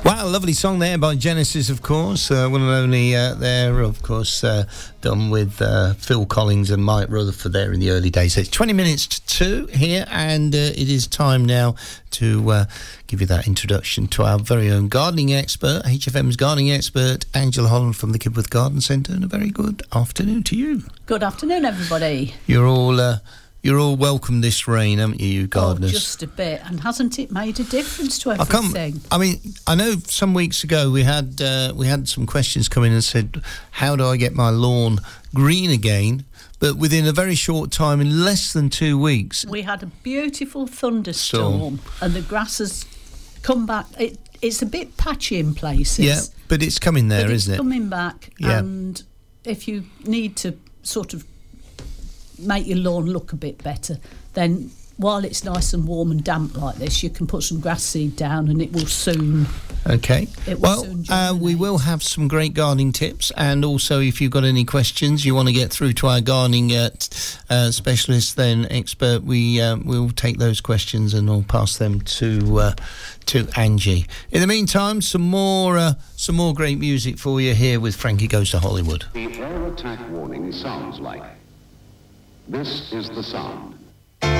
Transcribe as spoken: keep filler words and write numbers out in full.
Wow, lovely song there by Genesis, of course. Uh, one and only uh, there, of course, uh, done with uh, Phil Collins and Mike Rutherford there in the early days. So it's twenty minutes to two here, and uh, it is time now to uh, give you that introduction to our very own gardening expert, H F M's gardening expert, Angela Holland from the Kidworth Garden Centre, and a very good afternoon to you. Good afternoon, everybody. You're all... Uh, You're all welcome this rain, haven't you, you gardeners? Oh, just a bit. And hasn't it made a difference to everything? I, I mean, I know some weeks ago we had uh, we had some questions come in and said, how do I get my lawn green again? But within a very short time, in less than two weeks... We had a beautiful thunderstorm, Storm. and the grass has come back. It, it's a bit patchy in places. Yeah, but it's coming there, but isn't it? It's coming back. Yeah. And if you need to sort of make your lawn look a bit better, then while it's nice and warm and damp like this, you can put some grass seed down and it will soon okay it will well soon uh, we will have some great gardening tips, and also if you've got any questions you want to get through to our gardening uh, uh, specialist, then expert, we uh, will take those questions and we'll pass them to uh, to Angie. In the meantime, some more uh, some more great music for you here with Frankie Goes to Hollywood. The air attack warning sounds like this is the sound.